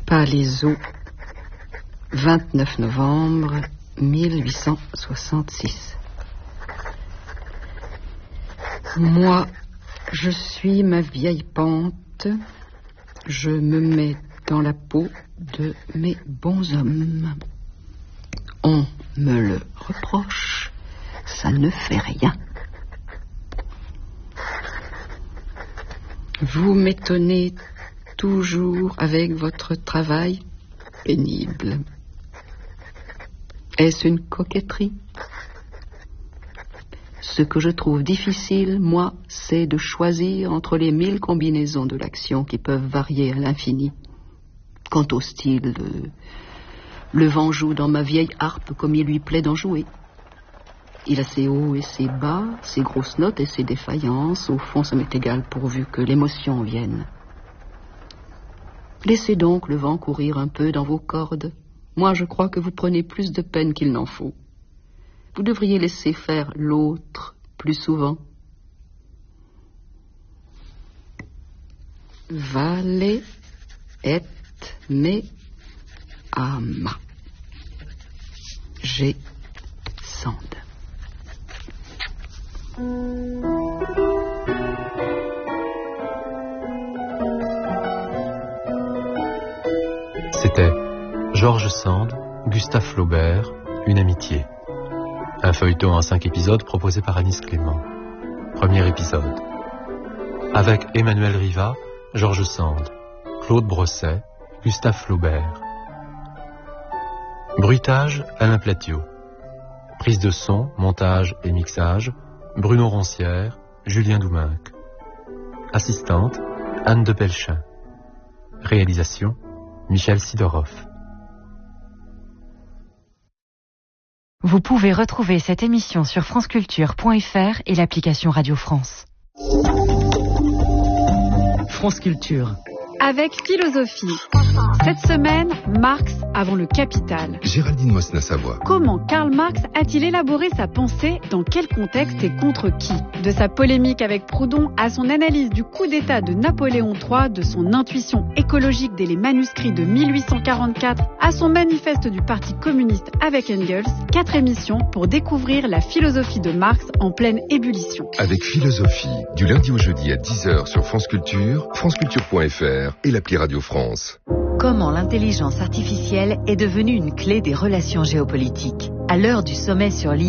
Palaiseau, 29 novembre 1866. Moi, je suis ma vieille pente, je me mets dans la peau de mes bonshommes. On me le reproche, ça ne fait rien. Vous m'étonnez toujours avec votre travail pénible. Est-ce une coquetterie? Ce que je trouve difficile, moi, c'est de choisir entre les 1000 combinaisons de l'action qui peuvent varier à l'infini. Quant au style, le vent joue dans ma vieille harpe comme il lui plaît d'en jouer. Il a ses hauts et ses bas, ses grosses notes et ses défaillances. Au fond, ça m'est égal pourvu que l'émotion vienne. Laissez donc le vent courir un peu dans vos cordes. Moi, je crois que vous prenez plus de peine qu'il n'en faut. Vous devriez laisser faire l'autre plus souvent. Vale et me ama. J'ai Sand. C'était George Sand, Gustave Flaubert, Une amitié. Un feuilleton en 5 épisodes proposé par Anis Clément. Premier épisode. Avec Emmanuel Riva, George Sand, Claude Brosset, Gustave Flaubert. Bruitage, Alain Platiot. Prise de son, montage et mixage, Bruno Roncière, Julien Douminc. Assistante, Anne de Pelchin. Réalisation, Michel Sidorov. Vous pouvez retrouver cette émission sur franceculture.fr et l'application Radio France. France Culture. Avec philosophie. Cette semaine, Marx avant le Capital. Géraldine Mosna-Savoie. Comment Karl Marx a-t-il élaboré sa pensée, dans quel contexte et contre qui? De sa polémique avec Proudhon à son analyse du coup d'État de Napoléon III, de son intuition écologique dès les manuscrits de 1844 à son manifeste du Parti communiste avec Engels, 4 émissions pour découvrir la philosophie de Marx en pleine ébullition. Avec philosophie, du lundi au jeudi à 10h sur France Culture, franceculture.fr et l'appli Radio France. Comment l'intelligence artificielle est devenue une clé des relations géopolitiques. À l'heure du sommet sur l'IA,